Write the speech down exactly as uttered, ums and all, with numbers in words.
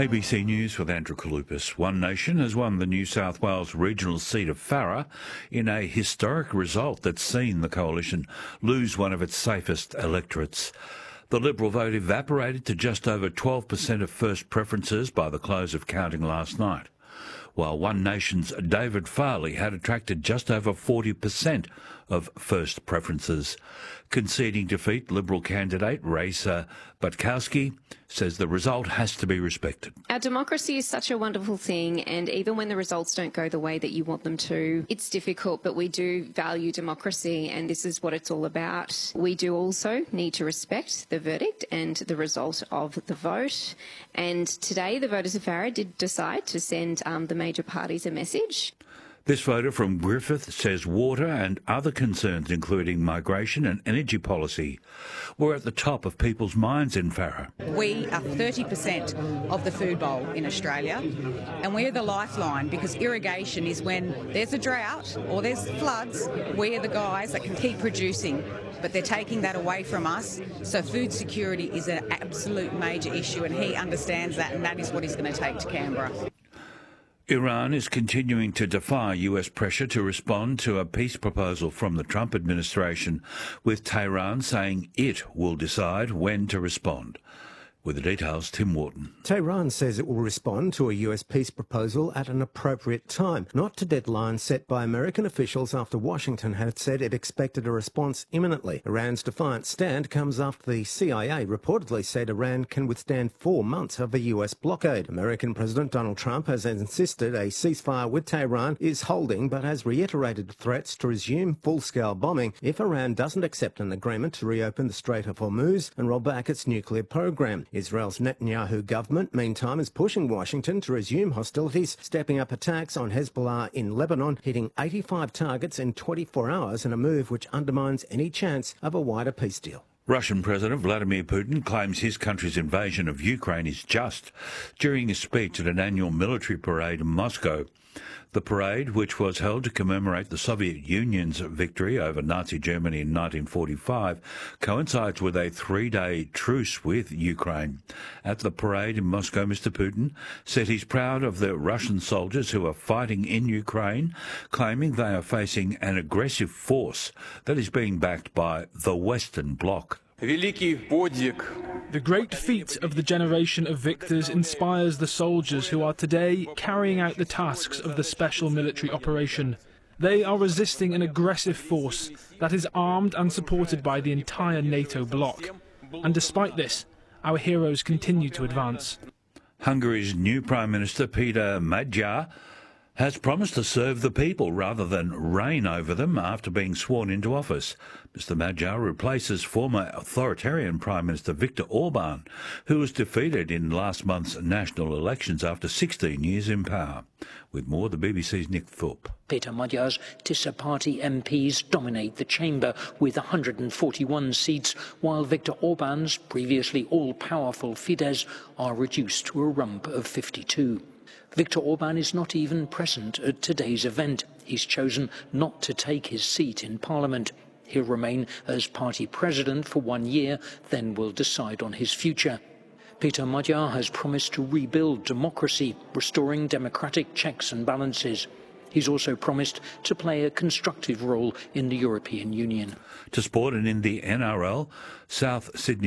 A B C News with Andrew Kalupas. One Nation has won the New South Wales regional seat of Farrer in a historic result that's seen the coalition lose one of its safest electorates. The Liberal vote evaporated to just over twelve percent of first preferences by the close of counting last night, while One Nation's David Farley had attracted just over forty percent of first preferences. Conceding defeat, Liberal candidate Raisa Butkowski says the result has to be respected. Our democracy is such a wonderful thing, and even when the results don't go the way that you want them to, it's difficult, but we do value democracy, and this is what it's all about. We do also need to respect the verdict and the result of the vote, and today the voters of Farrer did decide to send um, the major parties a message. This voter from Griffith says water and other concerns, including migration and energy policy, were at the top of people's minds in Farrer. We are thirty percent of the food bowl in Australia, and we're the lifeline because irrigation is when there's a drought or there's floods, we are the guys that can keep producing, but they're taking that away from us. So food security is an absolute major issue, and he understands that, and that is what he's going to take to Canberra. Iran is continuing to defy U S pressure to respond to a peace proposal from the Trump administration, with Tehran saying it will decide when to respond. With the details, Tim Wharton. Tehran says it will respond to a U S peace proposal at an appropriate time, not to deadlines set by American officials after Washington had said it expected a response imminently. Iran's defiant stand comes after the C I A reportedly said Iran can withstand four months of a U S blockade. American President Donald Trump has insisted a ceasefire with Tehran is holding, but has reiterated threats to resume full-scale bombing if Iran doesn't accept an agreement to reopen the Strait of Hormuz and roll back its nuclear program. Israel's Netanyahu government, meantime, is pushing Washington to resume hostilities, stepping up attacks on Hezbollah in Lebanon, hitting eighty-five targets in twenty-four hours in a move which undermines any chance of a wider peace deal. Russian President Vladimir Putin claims his country's invasion of Ukraine is just during his speech at an annual military parade in Moscow. The parade, which was held to commemorate the Soviet Union's victory over Nazi Germany in nineteen forty-five, coincides with a three-day truce with Ukraine. At the parade in Moscow, Mister Putin said he's proud of the Russian soldiers who are fighting in Ukraine, claiming they are facing an aggressive force that is being backed by the Western Bloc. The great feat of the generation of victors inspires the soldiers who are today carrying out the tasks of the special military operation. They are resisting an aggressive force that is armed and supported by the entire NATO bloc. And despite this, our heroes continue to advance. Hungary's new Prime Minister, Peter Magyar, has promised to serve the people rather than reign over them after being sworn into office. Mister Magyar replaces former authoritarian Prime Minister Viktor Orban, who was defeated in last month's national elections after sixteen years in power. With more, the B B C's Nick Thorpe. Peter Magyar's Tisza party M Ps dominate the chamber with one hundred forty-one seats, while Viktor Orban's previously all-powerful Fidesz are reduced to a rump of fifty-two. Viktor Orban is not even present at today's event. He's chosen not to take his seat in Parliament. He'll remain as party president for one year, then will decide on his future. Peter Magyar has promised to rebuild democracy, restoring democratic checks and balances. He's also promised to play a constructive role in the European Union. To sport and in the N R L, South Sydney